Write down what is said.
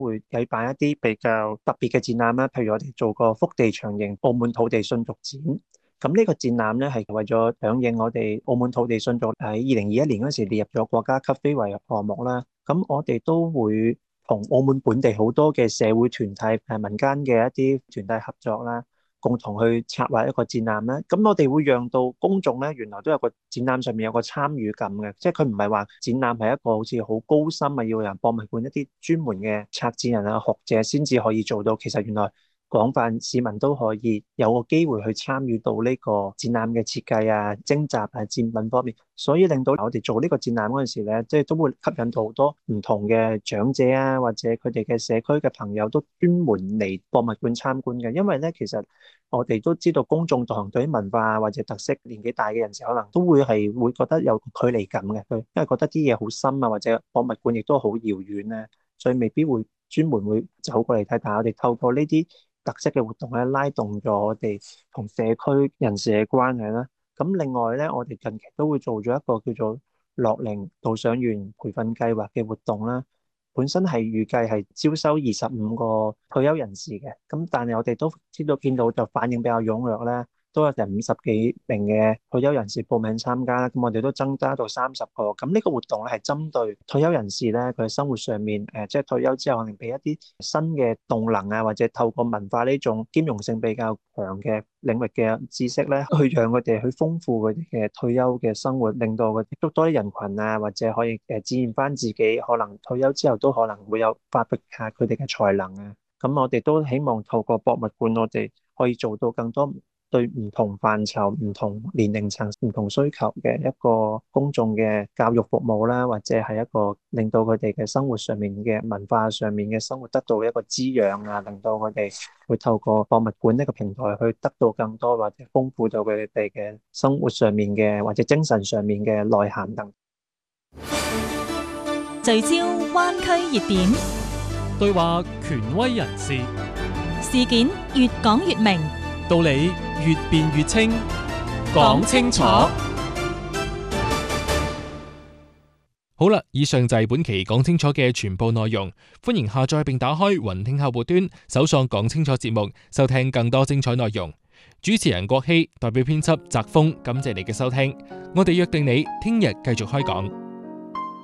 會舉辦一啲比較特別嘅展覽啦，譬如我哋做個福地長型澳門土地信續展。咁呢個展覽咧係為咗響應我哋澳門土地信續喺2021年嗰時列入咗國家級非遺項目啦。咁我哋都會同澳門本地好多嘅社會團體、民間嘅一啲團體合作啦，共同去策劃一個展覽啦。咁我哋會讓到公眾咧，原來都有個展覽上面有個參與感嘅，即係佢唔係話展覽係一個好似好高深啊，要人博物館一啲專門嘅策展人啊、學者先至可以做到。其實原來廣泛市民都可以有個機會去參與到呢個展覽嘅設計啊、徵集啊、展品方面，所以令到我哋做呢個展覽嗰陣時咧，即係都會吸引到好多唔同嘅長者啊，或者佢哋嘅社區嘅朋友都專門嚟博物館參觀嘅。因為咧，其實我哋都知道公眾可能對於文化或者特色年紀大嘅人士，可能都會覺得有距離感嘅，佢因為覺得啲嘢好深啊，或者博物館亦都好遙遠咧，所以未必會專門會走過嚟睇。但係我哋透過呢啲特色嘅活動咧，拉動咗我哋同社區人士嘅關係啦。咁另外咧，我哋近期都會做咗一個叫做樂齡導賞員培訓計劃嘅活動啦。本身係預計係招收25個退休人士嘅，咁但係我哋都見到就反應比較踴躍啦，都有成50幾名嘅退休人士報名參加啦。咁我哋都增加到30個。咁呢個活動咧係針對退休人士咧，佢生活上面即係退休之後可能俾一啲新嘅動能啊，或者透過文化呢種兼容性比較強嘅領域嘅知識咧，去讓佢哋去豐富佢哋嘅退休嘅生活，令到佢接觸多啲人群啊，或者可以展現翻自己可能退休之後都可能會有發掘下佢哋嘅才能啊。咁我哋都希望透過博物館，我哋可以做到更多對唔同範疇、唔同年齡層、唔同需求嘅一個公眾嘅教育服務啦，或者係一個令到佢哋嘅生活上面嘅文化上面嘅生活得到一個滋養啊，令到佢哋會透過博物館呢個平台去得到更多或者豐富到佢哋嘅生活上面嘅或者精神上面嘅內涵等。 聚焦灣區熱點， 對話權威人士， 事件越講越明， 道理越辯越清，講清楚。好啦，以上就係本期講清楚嘅全部內容。歡迎下載並打開雲聽客戶端，搜索講清楚節目，收聽更多精彩內容。主持人郭希，代表編輯澤峰，感謝你嘅收聽。我哋約定你聽日繼續開講。